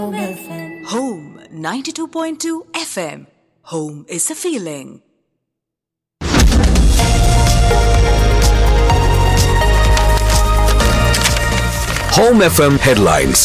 Home 92.2 FM. Home is a feeling. Home FM headlines.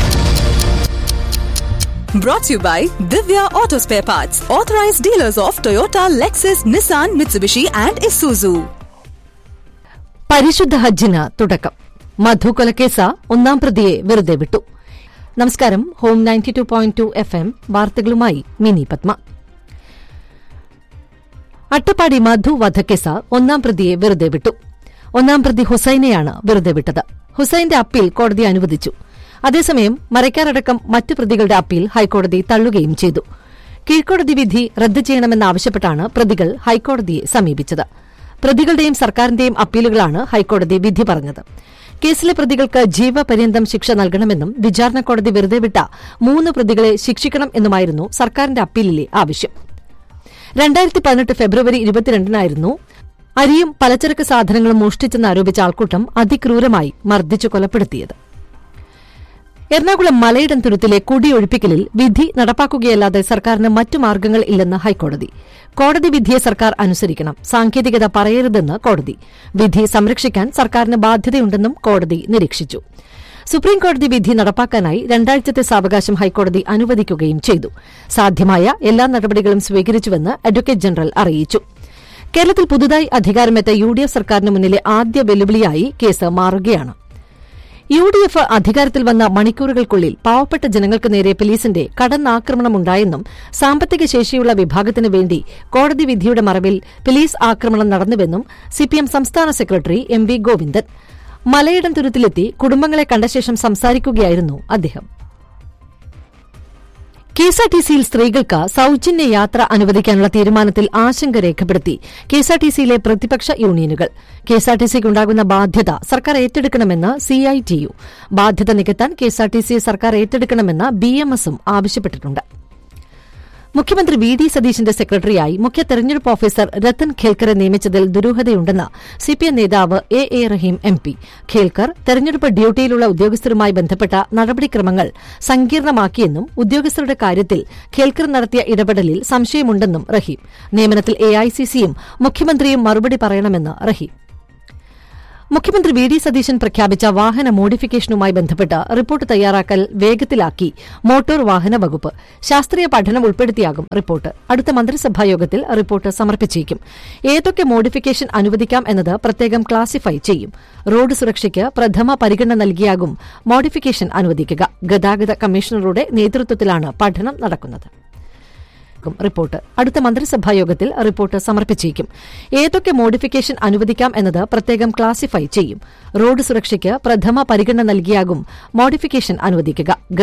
Brought to you by Divya Auto Spare Parts, authorized dealers of Toyota, Lexus, Nissan, Mitsubishi and Isuzu. പരിശുദ്ധ ഹജ്ജിന് തുടക്കം. മധു കൊലക്കേസ് ഒന്നാം പ്രതിയെ വെറുതെ വിട്ടു. നമസ്കാരം. ഹോം 92.2 FM വാർത്തകളുമായി മിനി പത്മ. അട്ടപ്പാടി മധു വധക്കേസ് ഒന്നാം പ്രതിയെ വെറുതെ വിട്ടു. ഒന്നാം പ്രതി ഹുസൈനെയാണ് വെറുതെ വിട്ടത്. ഹുസൈന്റെ അപ്പീൽ കോടതി അനുവദിച്ചു. അതേസമയം മരയ്ക്കാരടക്കം മറ്റ് പ്രതികളുടെ അപ്പീൽ ഹൈക്കോടതി തള്ളുകയും ചെയ്തു. കീഴ്ക്കോടതി വിധി റദ്ദ് ചെയ്യണമെന്നാവശ്യപ്പെട്ടാണ് പ്രതികൾ ഹൈക്കോടതിയെ സമീപിച്ചത്. പ്രതികളുടെയും സർക്കാരിന്റെയും അപ്പീലുകളാണ് ഹൈക്കോടതി വിധി പറഞ്ഞത്. കേസിലെ പ്രതികൾക്ക് ജീവപര്യന്തം ശിക്ഷ നൽകണമെന്നും വിചാരണ കോടതി വെറുതെ വിട്ട 3 പ്രതികളെ ശിക്ഷിക്കണം എന്നുമായിരുന്നു സർക്കാരിന്റെ അപ്പീലിലെ ആവശ്യം. 2018 ഫെബ്രുവരി 22-നായിരുന്നു അരിയും പലചരക്ക് സാധനങ്ങളും മോഷ്ടിച്ചെന്നാരോപിച്ച ആൾക്കൂട്ടം അതിക്രൂരമായി മർദ്ദിച്ചു കൊലപ്പെടുത്തിയത്. എറണാകുളം മലയിടം തുരുത്തിലെ കുടിയൊഴിപ്പിക്കലിൽ വിധി നടപ്പാക്കുകയല്ലാതെ സർക്കാരിന് മറ്റു മാർഗ്ഗങ്ങൾ ഇല്ലെന്ന് ഹൈക്കോടതി. കോടതി വിധിയെ സർക്കാർ അനുസരിക്കണം, സാങ്കേതികത പറയരുതെന്ന് കോടതി. വിധി സംരക്ഷിക്കാൻ സർക്കാരിന് ബാധ്യതയുണ്ടെന്നും കോടതി നിരീക്ഷിച്ചു. സുപ്രീംകോടതി വിധി നടപ്പാക്കാനായി 2 ആഴ്ചത്തെ സാവകാശം ഹൈക്കോടതി അനുവദിക്കുകയും ചെയ്തു. സാധ്യമായ എല്ലാ നടപടികളും സ്വീകരിച്ചുവെന്ന് അഡ്വക്കേറ്റ് ജനറൽ അറിയിച്ചു. കേരളത്തിൽ പുതുതായി അധികാരമെത്ത UDF സർക്കാരിന് മുന്നിലെ ആദ്യ വെല്ലുവിളിയായി കേസ് മാറുകയാണ്. UDF അധികാരത്തിൽ വന്ന മണിക്കൂറുകൾക്കുള്ളിൽ പാവപ്പെട്ട ജനങ്ങൾക്ക് നേരെ പോലീസിന്റെ കടന്നാക്രമണമുണ്ടായെന്നും സാമ്പത്തിക ശേഷിയുള്ള വിഭാഗത്തിനു വേണ്ടി കോടതി വിധിയുടെ മറവിൽ പോലീസ് ആക്രമണം നടന്നുവെന്നും CPM സംസ്ഥാന സെക്രട്ടറി MV ഗോവിന്ദൻ മലയിടം തുരുത്തിലെത്തി കുടുംബങ്ങളെ കണ്ട ശേഷം സംസാരിക്കുകയായിരുന്നു അദ്ദേഹം. KSRTCയിൽ സ്ത്രീകൾക്ക് സൌജന്യ യാത്ര അനുവദിക്കാനുള്ള തീരുമാനത്തിൽ ആശങ്ക രേഖപ്പെടുത്തി KSRTCയിലെ പ്രതിപക്ഷ യൂണിയനുകൾ. KSRTCക്കുണ്ടാകുന്ന ബാധ്യത സർക്കാർ ഏറ്റെടുക്കണമെന്ന് CITU. ബാധ്യത നികത്താൻ KSRTCയെ സർക്കാർ ഏറ്റെടുക്കണമെന്ന് BMSും ആവശ്യപ്പെട്ടിട്ടുണ്ട്. മുഖ്യമന്ത്രി VD സതീശന്റെ സെക്രട്ടറിയായി മുഖ്യ തെരഞ്ഞെടുപ്പ് ഓഫീസർ രത്തൻ ഖേൽക്കറെ നിയമിച്ചതിൽ ദുരൂഹതയുണ്ടെന്ന് CPM നേതാവ് A റഹീം MP. ഖേൽക്കർ തെരഞ്ഞെടുപ്പ് ഡ്യൂട്ടിയിലുള്ള ഉദ്യോഗസ്ഥരുമായി ബന്ധപ്പെട്ട നടപടിക്രമങ്ങൾ സങ്കീർണമാക്കിയെന്നും ഉദ്യോഗസ്ഥരുടെ കാര്യത്തിൽ ഖേൽക്കർ നടത്തിയ ഇടപെടലിൽ സംശയമുണ്ടെന്നും റഹീം. നിയമനത്തിൽ AICCയും മുഖ്യമന്ത്രിയും മറുപടി പറയണമെന്ന് റഹീം. മുഖ്യമന്ത്രി VD സതീശൻ പ്രഖ്യാപിച്ച വാഹന മോഡിഫിക്കേഷനുമായി ബന്ധപ്പെട്ട് റിപ്പോർട്ട് തയ്യാറാക്കൽ വേഗത്തിലാക്കി മോട്ടോർ വാഹന വകുപ്പ്. ശാസ്ത്രീയ പഠനം ഉൾപ്പെടുത്തിയാകും റിപ്പോർട്ട്. അടുത്ത മന്ത്രിസഭായോഗത്തിൽ റിപ്പോർട്ട് സമർപ്പിച്ചേക്കും. ഏതൊക്കെ മോഡിഫിക്കേഷൻ അനുവദിക്കാം എന്നത് പ്രത്യേകം ക്ലാസിഫൈ ചെയ്യും. റോഡ് സുരക്ഷയ്ക്ക് പ്രഥമ പരിഗണന നൽകിയാകും മോഡിഫിക്കേഷൻ അനുവദിക്കുക. ഗതാഗത കമ്മീഷണറുടെ നേതൃത്വത്തിലാണ് പഠനം നടക്കുന്നത്. റിപ്പോർട്ട് അടുത്ത മന്ത്രിസഭായോഗത്തിൽ റിപ്പോർട്ട് സമർപ്പിച്ചേക്കും. ഏതൊക്കെ മോഡിഫിക്കേഷൻ അനുവദിക്കാം എന്നത് പ്രത്യേകം ക്ലാസിഫൈ ചെയ്യും. റോഡ് സുരക്ഷയ്ക്ക് പ്രഥമ പരിഗണന നൽകിയാകും മോഡിഫിക്കേഷൻ അനുവദിക്കുക.